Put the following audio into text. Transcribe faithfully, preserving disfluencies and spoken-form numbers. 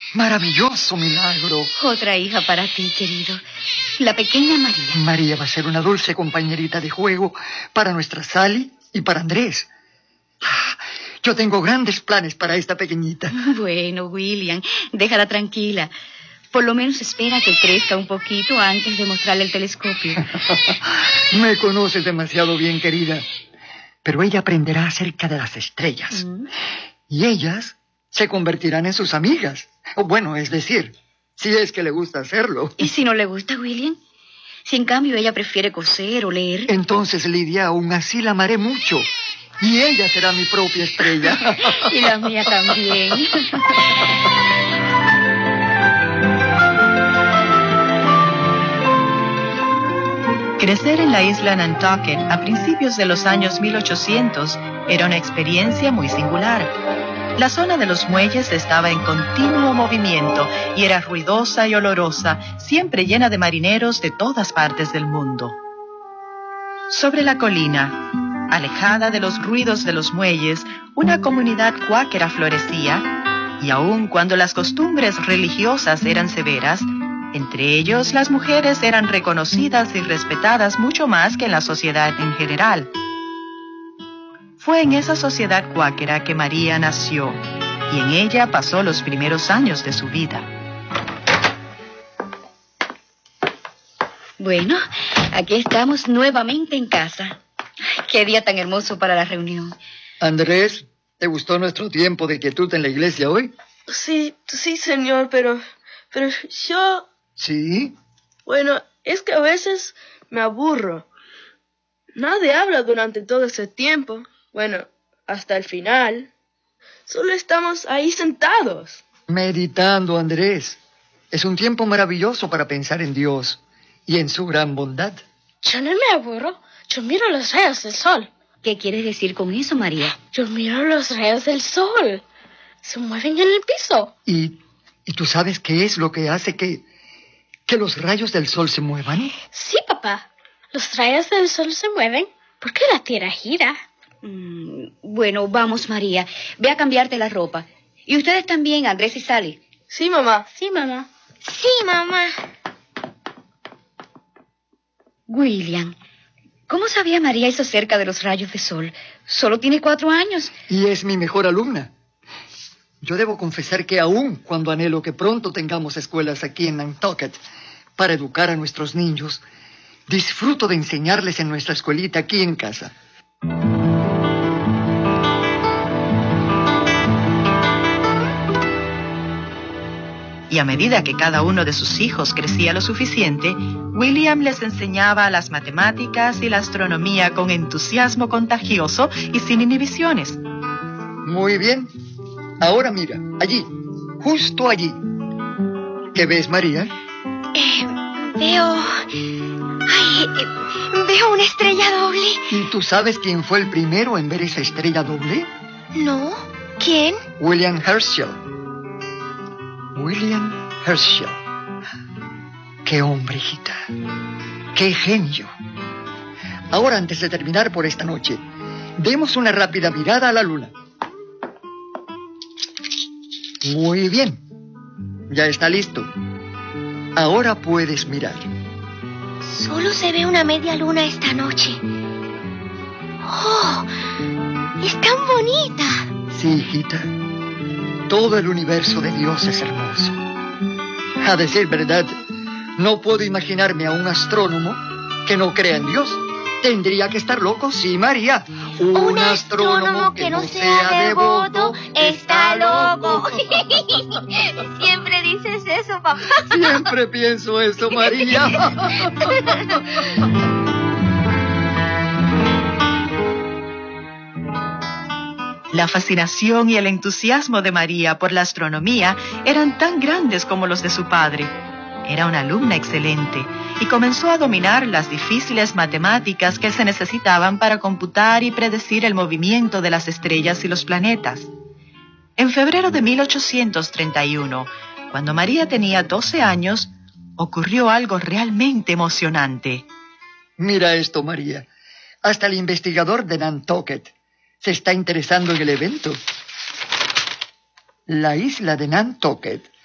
Maravilloso milagro. Otra hija para ti, querido. La pequeña María. María va a ser una dulce compañerita de juego para nuestra Sally y para Andrés. Yo tengo grandes planes para esta pequeñita. Bueno, William, déjala tranquila. Por lo menos espera que crezca un poquito antes de mostrarle el telescopio. Me conoces demasiado bien, querida. Pero ella aprenderá acerca de las estrellas. Mm. Y ellas se convertirán en sus amigas. Bueno, es decir, si es que le gusta hacerlo. ¿Y si no le gusta, William? Si en cambio ella prefiere coser o leer. Entonces, Lidia, aún así la amaré mucho. Y ella será mi propia estrella. Y la mía también. Crecer en la isla Nantucket a principios de los años mil ochocientos era una experiencia muy singular. La zona de los muelles estaba en continuo movimiento y era ruidosa y olorosa, siempre llena de marineros de todas partes del mundo. Sobre la colina, alejada de los ruidos de los muelles, una comunidad cuáquera florecía, y aun cuando las costumbres religiosas eran severas, entre ellos las mujeres eran reconocidas y respetadas mucho más que en la sociedad en general. Fue en esa sociedad cuáquera que María nació, y en ella pasó los primeros años de su vida. Bueno, aquí estamos nuevamente en casa. Qué día tan hermoso para la reunión. Andrés, ¿te gustó nuestro tiempo de quietud en la iglesia hoy? Sí, sí, señor, pero, pero yo... ¿Sí? Bueno, es que a veces me aburro. Nadie habla durante todo ese tiempo. Bueno, hasta el final. Solo estamos ahí sentados. Meditando, Andrés. Es un tiempo maravilloso para pensar en Dios y en su gran bondad. Yo no me aburro. Yo miro los rayos del sol. ¿Qué quieres decir con eso, María? Yo miro los rayos del sol. Se mueven en el piso. ¿Y, y tú sabes qué es lo que hace que, que los rayos del sol se muevan? Sí, papá. Los rayos del sol se mueven porque la tierra gira. Mm, bueno, vamos, María. Ve a cambiarte la ropa. ¿Y ustedes también, Andrés y Sally? Sí, mamá. Sí, mamá. Sí, mamá. William, ¿cómo sabía María eso acerca de los rayos de sol? Solo tiene cuatro años. Y es mi mejor alumna. Yo debo confesar que aún cuando anhelo que pronto tengamos escuelas aquí en Nantucket para educar a nuestros niños, disfruto de enseñarles en nuestra escuelita aquí en casa. Y a medida que cada uno de sus hijos crecía lo suficiente, William les enseñaba las matemáticas y la astronomía con entusiasmo contagioso y sin inhibiciones. Muy bien. Ahora mira, allí, justo allí. ¿Qué ves, María? Eh, veo... Ay, eh, veo una estrella doble. ¿Y tú sabes quién fue el primero en ver esa estrella doble? No. ¿Quién? William Herschel. William Herschel. ¡Qué hombre, hijita! ¡Qué genio! Ahora, antes de terminar por esta noche, demos una rápida mirada a la luna. Muy bien. Ya está listo. Ahora puedes mirar. Solo se ve una media luna esta noche. ¡Oh! ¡Es tan bonita! Sí, hijita. Todo el universo de Dios es hermoso. A decir verdad, no puedo imaginarme a un astrónomo que no crea en Dios. Tendría que estar loco, sí, María. Un, un astrónomo, astrónomo que, que no sea devoto está loco. Siempre dices eso, papá. Siempre pienso eso, María. La fascinación y el entusiasmo de María por la astronomía eran tan grandes como los de su padre. Era una alumna excelente y comenzó a dominar las difíciles matemáticas que se necesitaban para computar y predecir el movimiento de las estrellas y los planetas. En febrero de mil ochocientos treinta y uno, cuando María tenía doce años, ocurrió algo realmente emocionante. Mira esto, María. Hasta el investigador de Nantucket se está interesando en el evento. La isla de Nantucket